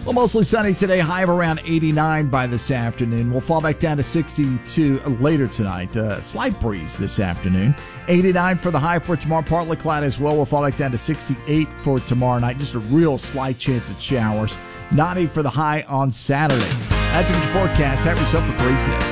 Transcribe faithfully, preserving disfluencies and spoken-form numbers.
Well, mostly sunny today, high of around eighty-nine by this afternoon. We'll fall back down to sixty-two later tonight. Uh, slight breeze this afternoon. eighty-nine for the high for tomorrow. Partly cloud as well. We'll fall back down to sixty-eight for tomorrow night. Just a real slight chance at showers. ninety for the high on Saturday. That's your forecast. Have yourself a great day.